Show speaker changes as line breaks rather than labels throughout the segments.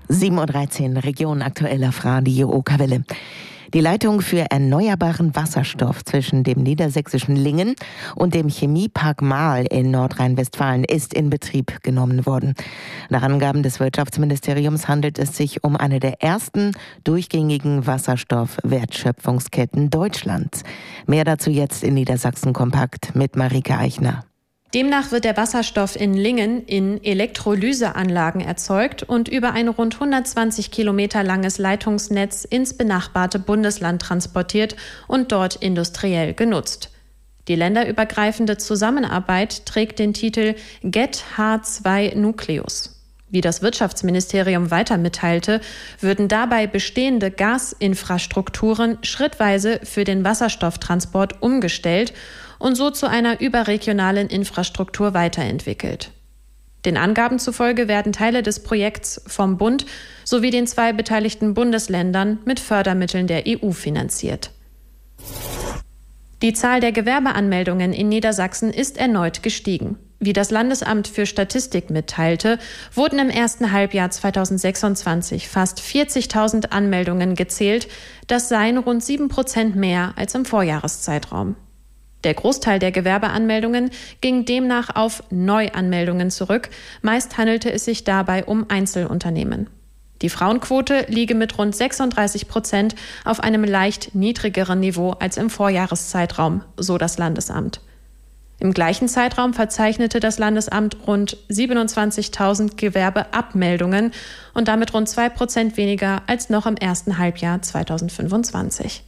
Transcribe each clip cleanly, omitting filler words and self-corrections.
7:13 Uhr, Region aktueller Radio Okerwelle. Die Leitung für erneuerbaren Wasserstoff zwischen dem niedersächsischen Lingen und dem Chemiepark Marl in Nordrhein-Westfalen ist in Betrieb genommen worden. Nach Angaben des Wirtschaftsministeriums handelt es sich um eine der ersten durchgängigen Wasserstoff-Wertschöpfungsketten Deutschlands. Mehr dazu jetzt in Niedersachsen kompakt mit Marike Eichner.
Demnach wird der Wasserstoff in Lingen in Elektrolyseanlagen erzeugt und über ein rund 120 Kilometer langes Leitungsnetz ins benachbarte Bundesland transportiert und dort industriell genutzt. Die länderübergreifende Zusammenarbeit trägt den Titel GET H2 Nucleus. Wie das Wirtschaftsministerium weiter mitteilte, würden dabei bestehende Gasinfrastrukturen schrittweise für den Wasserstofftransport umgestellt und so zu einer überregionalen Infrastruktur weiterentwickelt. Den Angaben zufolge werden Teile des Projekts vom Bund sowie den 2 beteiligten Bundesländern mit Fördermitteln der EU finanziert. Die Zahl der Gewerbeanmeldungen in Niedersachsen ist erneut gestiegen. Wie das Landesamt für Statistik mitteilte, wurden im ersten Halbjahr 2026 fast 40.000 Anmeldungen gezählt. Das seien rund 7% mehr als im Vorjahreszeitraum. Der Großteil der Gewerbeanmeldungen ging demnach auf Neuanmeldungen zurück. Meist handelte es sich dabei um Einzelunternehmen. Die Frauenquote liege mit rund 36% auf einem leicht niedrigeren Niveau als im Vorjahreszeitraum, so das Landesamt. Im gleichen Zeitraum verzeichnete das Landesamt rund 27.000 Gewerbeabmeldungen und damit rund 2% weniger als noch im ersten Halbjahr 2025.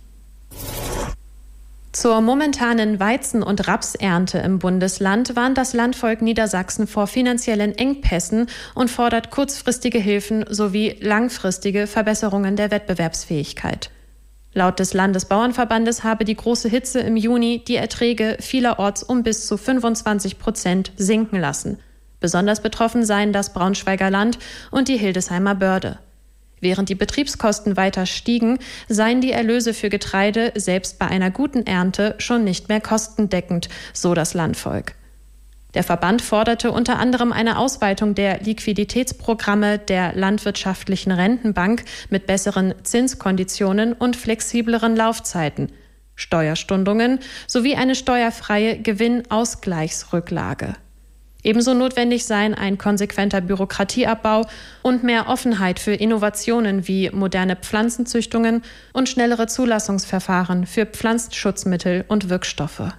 Zur momentanen Weizen- und Rapsernte im Bundesland warnt das Landvolk Niedersachsen vor finanziellen Engpässen und fordert kurzfristige Hilfen sowie langfristige Verbesserungen der Wettbewerbsfähigkeit. Laut des Landesbauernverbandes habe die große Hitze im Juni die Erträge vielerorts um bis zu 25% sinken lassen. Besonders betroffen seien das Braunschweiger Land und die Hildesheimer Börde. Während die Betriebskosten weiter stiegen, seien die Erlöse für Getreide selbst bei einer guten Ernte schon nicht mehr kostendeckend, so das Landvolk. Der Verband forderte unter anderem eine Ausweitung der Liquiditätsprogramme der Landwirtschaftlichen Rentenbank mit besseren Zinskonditionen und flexibleren Laufzeiten, Steuerstundungen sowie eine steuerfreie Gewinnausgleichsrücklage. Ebenso notwendig seien ein konsequenter Bürokratieabbau und mehr Offenheit für Innovationen wie moderne Pflanzenzüchtungen und schnellere Zulassungsverfahren für Pflanzenschutzmittel und Wirkstoffe.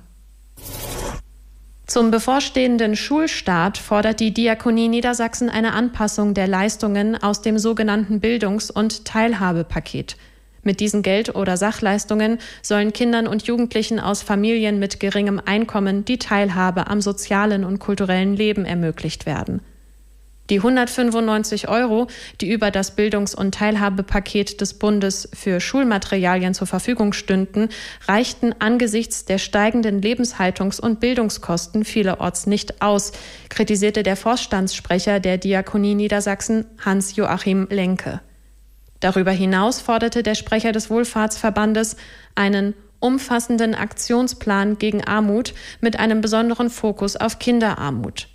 Zum bevorstehenden Schulstart fordert die Diakonie Niedersachsen eine Anpassung der Leistungen aus dem sogenannten Bildungs- und Teilhabepaket. Mit diesen Geld- oder Sachleistungen sollen Kindern und Jugendlichen aus Familien mit geringem Einkommen die Teilhabe am sozialen und kulturellen Leben ermöglicht werden. Die 195 €, die über das Bildungs- und Teilhabepaket des Bundes für Schulmaterialien zur Verfügung stünden, reichten angesichts der steigenden Lebenshaltungs- und Bildungskosten vielerorts nicht aus, kritisierte der Vorstandssprecher der Diakonie Niedersachsen, Hans-Joachim Lenke. Darüber hinaus forderte der Sprecher des Wohlfahrtsverbandes einen umfassenden Aktionsplan gegen Armut mit einem besonderen Fokus auf Kinderarmut.